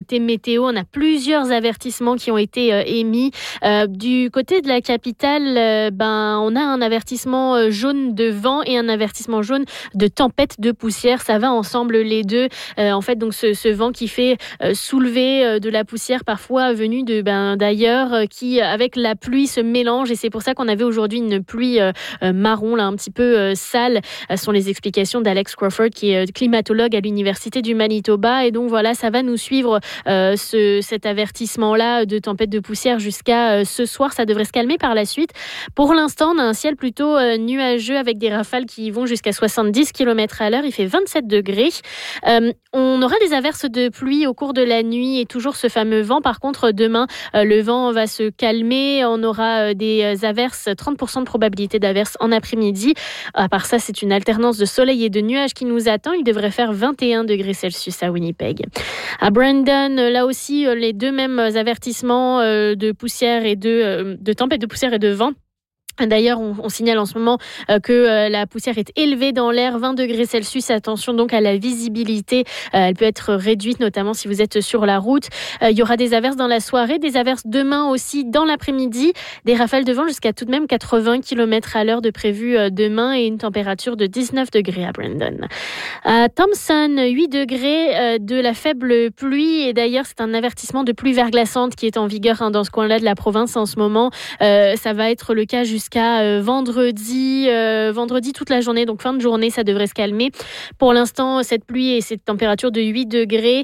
côté météo, on a plusieurs avertissements qui ont été émis. Du côté de la capitale, on a un avertissement jaune de vent et un avertissement jaune de tempête de poussière. Ça va ensemble les deux. En fait, donc ce vent qui fait soulever de la poussière parfois venue d'ailleurs, qui avec la pluie se mélange, et c'est pour ça qu'on avait aujourd'hui une pluie marron, là, un petit peu sale. Ce sont les explications d'Alex Crawford, qui est climatologue à l'Université du Manitoba. Et donc voilà, ça va nous suivre cet avertissement-là de tempête de poussière jusqu'à ce soir. Ça devrait se calmer par la suite. Pour l'instant, on a un ciel plutôt nuageux avec des rafales qui vont jusqu'à 70 km/h. Il fait 27 degrés. On aura des averses de pluie au cours de la nuit et toujours ce fameux vent. Par contre, demain, le vent va se calmer. On aura des averses, 30% de probabilité d'averses en après-midi. À part ça, c'est une alternance de soleil et de nuages qui nous attend. Il devrait faire 21 degrés Celsius à Winnipeg. À Brandon, là aussi, les deux mêmes avertissements de poussière et de tempête de poussière et de vent. D'ailleurs, on signale en ce moment que la poussière est élevée dans l'air, 20 degrés Celsius. Attention donc à la visibilité. Elle peut être réduite, notamment si vous êtes sur la route. Il y aura des averses dans la soirée, des averses demain aussi dans l'après-midi. Des rafales de vent jusqu'à tout de même 80 km/h de prévu demain et une température de 19 degrés à Brandon. À Thompson, 8 degrés de la faible pluie. Et d'ailleurs, c'est un avertissement de pluie verglaçante qui est en vigueur dans ce coin-là de la province en ce moment. Ça va être le cas jusqu'à vendredi toute la journée, donc fin de journée, ça devrait se calmer. Pour l'instant, cette pluie et cette température de 8 degrés,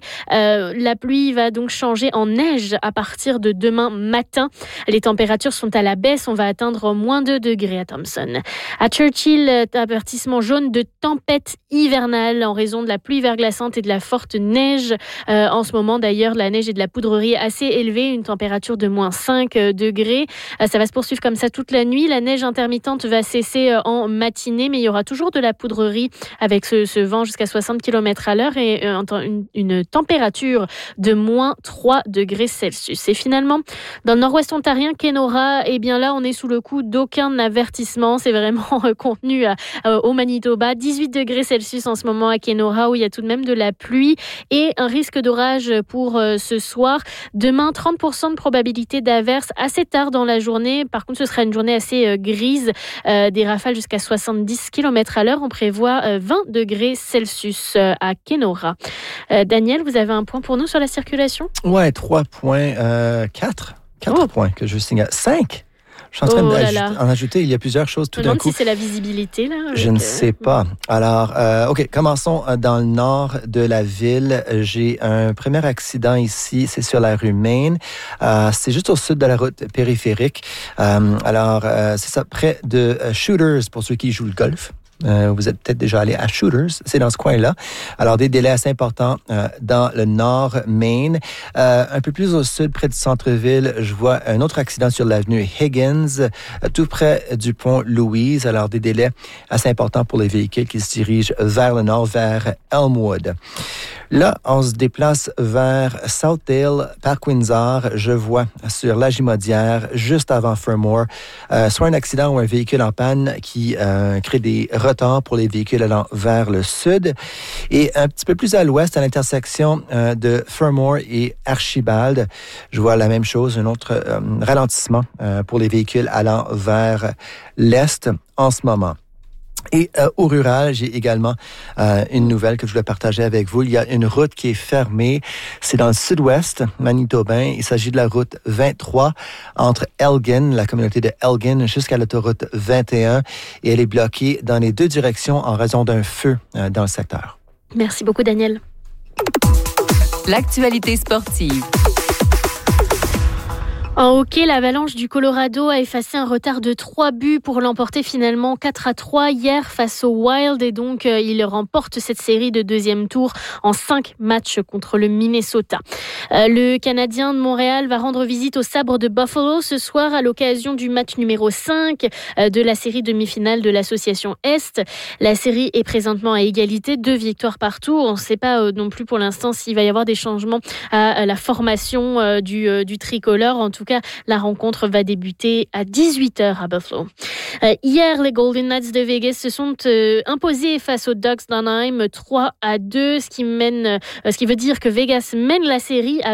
la pluie va donc changer en neige à partir de demain matin. Les températures sont à la baisse, on va atteindre moins 2 degrés à Thompson. À Churchill, avertissement jaune de tempête hivernale en raison de la pluie verglaçante et de la forte neige. En ce moment, d'ailleurs, la neige et de la poudrerie assez élevée, une température de moins 5 degrés. Ça va se poursuivre comme ça toute la nuit. La neige intermittente va cesser en matinée, mais il y aura toujours de la poudrerie avec ce vent jusqu'à 60 km/h et une température de moins 3 degrés Celsius. Et finalement, dans le nord-ouest ontarien, Kenora, eh bien là, on est sous le coup d'aucun avertissement. C'est vraiment contenu au Manitoba. 18 degrés Celsius en ce moment à Kenora, où il y a tout de même de la pluie et un risque d'orage pour ce soir. Demain, 30% de probabilité d'averse assez tard dans la journée. Par contre, ce sera une journée assez grise, des rafales jusqu'à 70 km/h. On prévoit 20 degrés Celsius à Kenora. Daniel, vous avez un point pour nous sur la circulation? Ouais, 3 points, 4 points que je signale. 5. Je suis en train d'en ajouter. Il y a plusieurs choses tout d'un coup. Je me demande si c'est la visibilité, là. Je ne sais pas. Alors, OK, commençons dans le nord de la ville. J'ai un premier accident ici. C'est sur la rue Main. C'est juste au sud de la route périphérique. C'est ça, près de Shooters, pour ceux qui jouent le golf. Vous êtes peut-être déjà allé à Shooters, c'est dans ce coin-là. Alors, des délais assez importants dans le nord Main. Un peu plus au sud, près du centre-ville, je vois un autre accident sur l'avenue Higgins, tout près du pont Louise. Alors, des délais assez importants pour les véhicules qui se dirigent vers le nord, vers Elmwood. Là, on se déplace vers Southdale, Parc Windsor. Je vois sur la Gimaudière, juste avant Fermor, soit un accident ou un véhicule en panne qui crée des retards pour les véhicules allant vers le sud. Et un petit peu plus à l'ouest, à l'intersection de Fermor et Archibald, je vois la même chose, un autre ralentissement pour les véhicules allant vers l'est en ce moment. Et au rural, j'ai également une nouvelle que je voulais partager avec vous. Il y a une route qui est fermée. C'est dans le sud-ouest manitobain. Il s'agit de la route 23 entre Elgin, la communauté de Elgin, jusqu'à l'autoroute 21. Et elle est bloquée dans les deux directions en raison d'un feu dans le secteur. Merci beaucoup, Daniel. L'actualité sportive. En hockey, l'Avalanche du Colorado a effacé un retard de 3 buts pour l'emporter finalement 4-3 hier face au Wild. Et donc, il remporte cette série de deuxième tour en 5 matchs contre le Minnesota. Le Canadien de Montréal va rendre visite au Sabre de Buffalo ce soir à l'occasion du match numéro 5 de la série demi-finale de l'Association Est. La série est présentement à égalité, 2 victoires partout. On ne sait pas non plus pour l'instant s'il va y avoir des changements à la formation du tricolore. En tout cas, la rencontre va débuter à 18h à Buffalo. Hier, les Golden Knights de Vegas se sont imposés face aux Ducks d'Anaheim 3-2, ce qui veut dire que Vegas mène la série